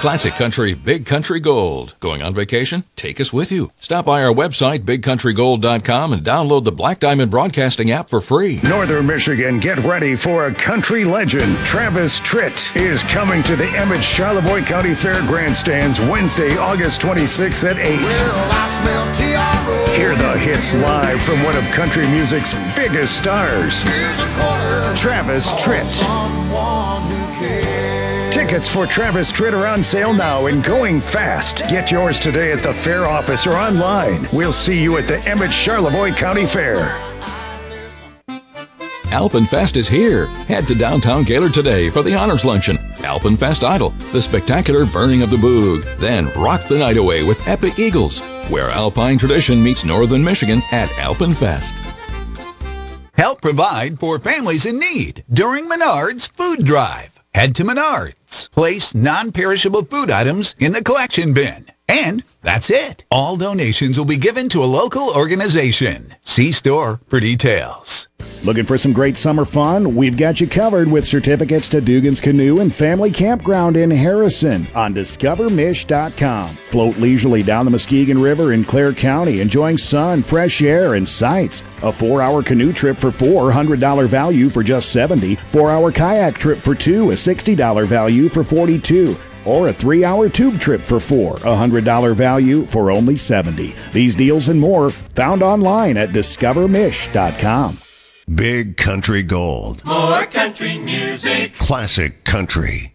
Classic Country, Big Country Gold. Going on vacation? Take us with you. Stop by our website, bigcountrygold.com, and download the Black Diamond Broadcasting app for free. Northern Michigan, get ready for a country legend. Travis Tritt is coming to the Emmett Charlevoix County Fair grandstands Wednesday, August 26th at 8. Hear the hits live from one of country music's biggest stars, Travis Tritt. Tickets for Travis Tritt are on sale now and going fast. Get yours today at the fair office or online. We'll see you at the Emmett Charlevoix County Fair. Alpenfest is here. Head to downtown Gaylord today for the Honors Luncheon. Alpenfest Idol, the spectacular burning of the Boog. Then rock the night away with Epic Eagles, where Alpine tradition meets Northern Michigan at Alpenfest. Help provide for families in need during Menards Food Drive. Head to Menards. Place non-perishable food items in the collection bin. And that's it. All donations will be given to a local organization. See store for details. Looking for some great summer fun? We've got you covered with certificates to Dugan's Canoe and Family Campground in Harrison on DiscoverMish.com. Float leisurely down the Muskegon River in Clare County, enjoying sun, fresh air, and sights. A 4-hour canoe trip for $400 value for just $70. 4-hour kayak trip for $2, a $60 value for $42. Or a 3-hour tube trip for $4, $100 value for only $70. These deals and more found online at DiscoverMish.com. Big Country Gold. More country music. Classic Country.